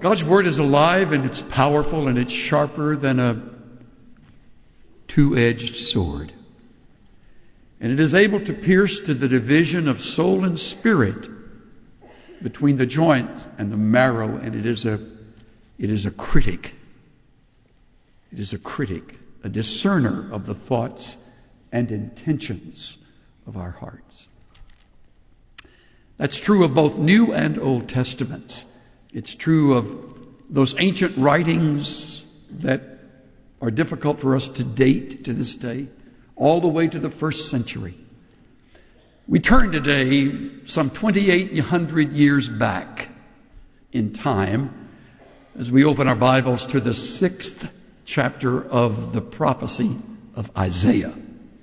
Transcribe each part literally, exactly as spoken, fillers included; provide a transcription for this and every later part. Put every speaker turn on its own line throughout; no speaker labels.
God's Word is alive and it's powerful and it's sharper than a two-edged sword. And it is able to pierce to the division of soul and spirit, between the joints and the marrow, and it is a it is a critic. It is a critic, a discerner of the thoughts and intentions of our hearts. That's true of both New and Old Testaments. It's true of those ancient writings that are difficult for us to date to this day, all the way to the first century. We turn today some twenty-eight hundred years back in time as we open our Bibles to the sixth chapter of the prophecy of Isaiah.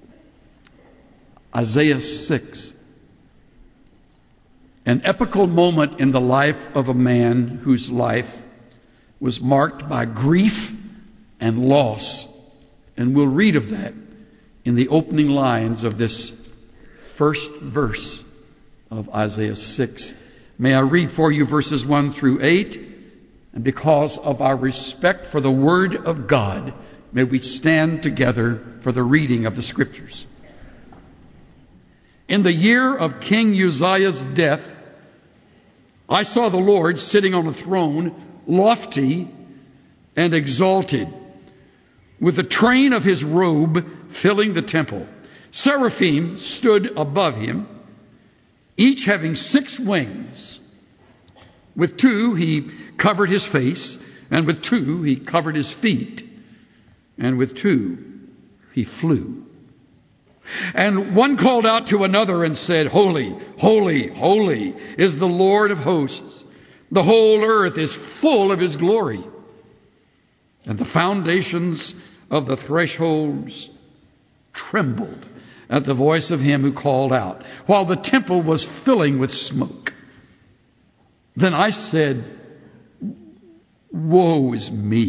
Isaiah six. An epical moment in the life of a man whose life was marked by grief and loss. And we'll read of that in the opening lines of this first verse of Isaiah six. May I read for you verses one through eight. And because of our respect for the Word of God, may we stand together for the reading of the Scriptures. In the year of King Uzziah's death, I saw the Lord sitting on a throne, lofty and exalted, with the train of his robe filling the temple. Seraphim stood above him, each having six wings. With two he covered his face, and with two he covered his feet, and with two he flew. And one called out to another and said, Holy, holy, holy is the Lord of hosts. The whole earth is full of his glory. And the foundations of the thresholds trembled at the voice of him who called out, while the temple was filling with smoke. Then I said, Woe is me!